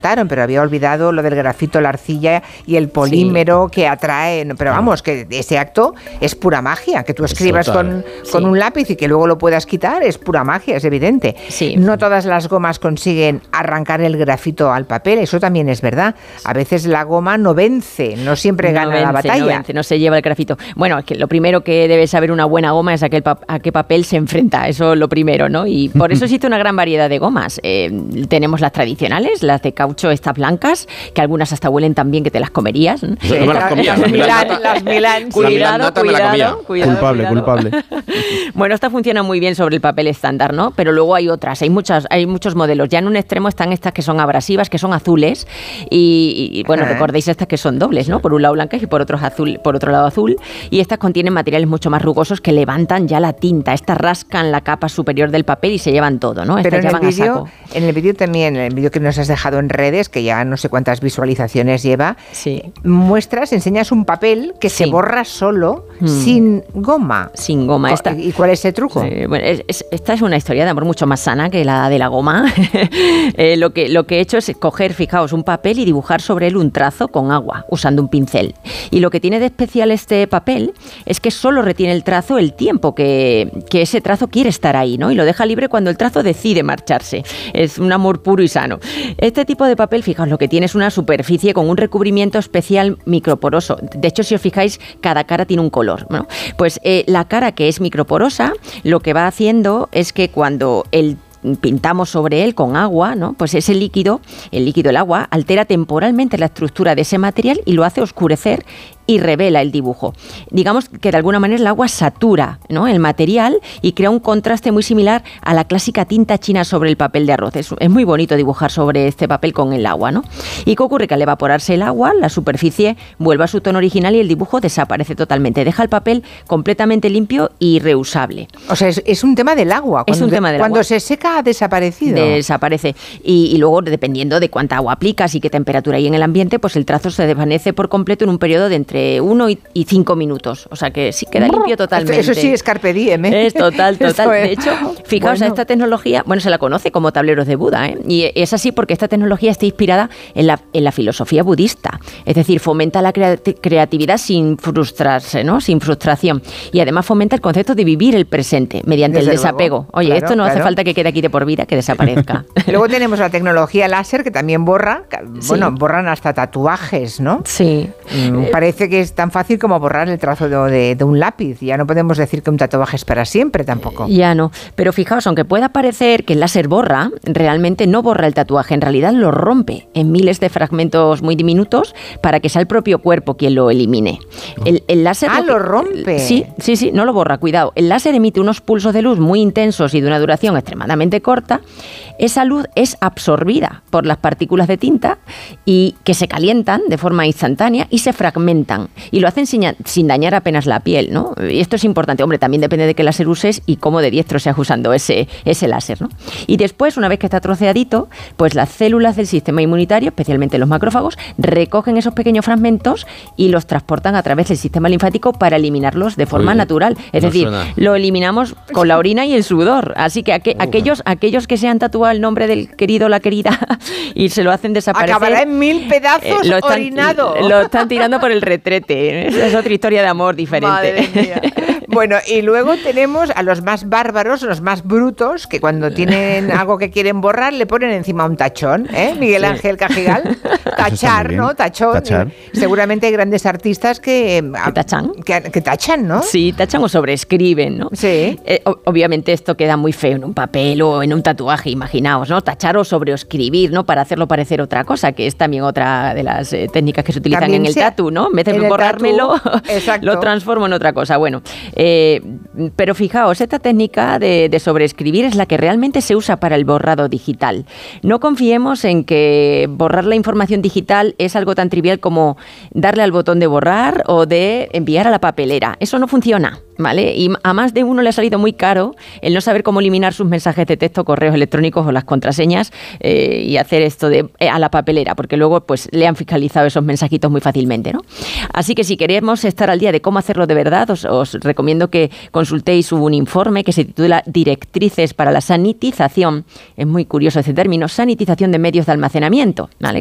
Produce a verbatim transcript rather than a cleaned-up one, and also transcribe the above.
pero había olvidado lo del grafito, la arcilla y el polímero sí. que atrae. Pero vamos, que ese acto es pura magia. Que tú escribas con, sí. con un lápiz y que luego lo puedas quitar es pura magia, es evidente. Sí. No todas las gomas consiguen arrancar el grafito al papel, eso también es verdad. A veces la goma no vence, no siempre no gana vence, la batalla. No vence, no se lleva el grafito. Bueno, es que lo primero que debe saber una buena goma es a qué, a qué papel se enfrenta, eso es lo primero, ¿no? Y por eso existe una gran variedad de gomas. Eh, tenemos las tradicionales, las de caucho, estas blancas, que algunas hasta huelen tan bien que te las comerías. ¿no? Sí, no me las comía. Las Milán, las Milán. Cuidado, cuidado, cuidado. Culpable, cuidado. culpable. Bueno, esta funciona muy bien sobre el papel estándar, ¿no? Pero luego hay otras, hay muchas, hay muchos modelos. Ya en un extremo están estas que son abrasivas, que son azules, y, y bueno, Ajá. recordéis estas que son dobles, ¿no? Por un lado blancas y por otro azul, por otro lado azul. Y estas contienen materiales mucho más rugosos que levantan ya la tinta. Estas rascan la capa superior del papel y se llevan todo, ¿no? Pero Estas en el llevan a vídeo, saco. en el vídeo también, en el vídeo que nos has dejado en redes, que ya no sé cuántas visualizaciones lleva, Sí. muestras, enseñas un papel que Sí. se borra solo Mm. sin goma. Sin goma. Esta, ¿Y cuál es el truco? Eh, bueno, es, es, esta es una historia de amor mucho más sana que la de la goma. eh, lo, que, lo que he hecho es coger, fijaos, un papel y dibujar sobre él un trazo con agua, usando un pincel. Y lo que tiene de especial este papel es que solo retiene el trazo el tiempo que, que ese trazo quiere estar ahí, ¿no? Y lo deja libre cuando el trazo decide marcharse. Es un amor puro y sano. Este tipo de papel, fijaos, lo que tiene es una superficie con un recubrimiento especial microporoso. De hecho, si os fijáis, cada cara tiene un color, ¿no? Pues eh, la cara que es microporosa, lo que va haciendo es que cuando el pintamos sobre él con agua, ¿no? Pues ese líquido, el líquido, el agua, altera temporalmente la estructura de ese material y lo hace oscurecer y revela el dibujo. Digamos que de alguna manera el agua satura, ¿no? el material y crea un contraste muy similar a la clásica tinta china sobre el papel de arroz. Es, es muy bonito dibujar sobre este papel con el agua, ¿no? ¿Y qué ocurre? Que al evaporarse el agua, la superficie vuelve a su tono original y el dibujo desaparece totalmente. Deja el papel completamente limpio y reusable. O sea, es, es un tema del agua. Es un de, tema del cuando agua. se seca ha desaparecido. Desaparece. Y, y luego, dependiendo de cuánta agua aplicas y qué temperatura hay en el ambiente, pues el trazo se desvanece por completo en un periodo de entre uno y cinco minutos. O sea que sí queda limpio totalmente. Eso sí es carpe diem, ¿eh? Es total, total. Es. De hecho, fijaos, bueno. esta tecnología, bueno, se la conoce como tableros de Buda, ¿eh? Y es así porque esta tecnología está inspirada en la, en la filosofía budista. Es decir, fomenta la creati- creatividad sin frustrarse, ¿no? Sin frustración. Y además fomenta el concepto de vivir el presente mediante Desde el desapego. luego. Oye, Claro, esto no claro. hace falta que quede aquí de por vida, que desaparezca. Luego tenemos la tecnología láser que también borra, bueno, Sí. borran hasta tatuajes, ¿no? Sí. Mm, Parece que es tan fácil como borrar el trazo de, de, de un lápiz. Ya no podemos decir que un tatuaje es para siempre tampoco. Ya no. Pero fijaos, aunque pueda parecer que el láser borra, realmente no borra el tatuaje. En realidad lo rompe en miles de fragmentos muy diminutos para que sea el propio cuerpo quien lo elimine. El, el láser Ah, que- lo rompe. Sí, sí, sí, no lo borra, cuidado. El láser emite unos pulsos de luz muy intensos y de una duración extremadamente corta. Esa luz es absorbida por las partículas de tinta y que se calientan de forma instantánea y se fragmentan. Y lo hacen sin, sin dañar apenas la piel, ¿no? Y esto es importante. Hombre, también depende de qué láser uses y cómo de diestro seas usando ese, ese láser, ¿no? Y después, una vez que está troceadito, pues las células del sistema inmunitario, especialmente los macrófagos, recogen esos pequeños fragmentos y los transportan a través del sistema linfático para eliminarlos de forma Uy, natural. Es no decir, suena. lo eliminamos con la orina y el sudor. Así que aqu- aquellos, aquellos que se han tatuado el nombre del querido o la querida y se lo hacen desaparecer... Acabará en mil pedazos eh, lo están, orinado. Lo están tirando por el retrete. Esa es otra historia de amor diferente. Madre mía. Bueno, y luego tenemos a los más bárbaros, los más brutos, que cuando tienen algo que quieren borrar le ponen encima un tachón, ¿eh? Miguel Sí. Ángel Cajigal. Tachar, muy ¿no? bien. Tachón. Tachar. Seguramente hay grandes artistas que... ¿Que tachan? Que, que tachan, ¿no? Sí, tachan o sobreescriben, ¿no? Sí. Eh, o- obviamente esto queda muy feo en un papel o en un tatuaje, imaginaos, ¿no? Tachar o sobreescribir, ¿no? Para hacerlo parecer otra cosa, que es también otra de las eh, técnicas que se utilizan También en el se- tatu, ¿no? En vez de en el borrármelo, tatu, exacto. lo transformo en otra cosa. Bueno, eh, pero fijaos, esta técnica de, de sobreescribir es la que realmente se usa para el borrado digital. No confiemos en que borrar la información digital es algo tan trivial como darle al botón de borrar o de enviar a la papelera. Eso no funciona, ¿vale? Y a más de uno le ha salido muy caro el no saber cómo eliminar sus mensajes de texto, correos electrónicos o las contraseñas eh, y hacer esto de eh, a la papelera, porque luego pues le han fiscalizado esos mensajitos muy fácilmente, ¿no? Así que si queremos estar al día de cómo hacerlo de verdad, os, os recomiendo que consulté y subo un informe que se titula Directrices para la sanitización. Es muy curioso ese término, sanitización de medios de almacenamiento, ¿vale?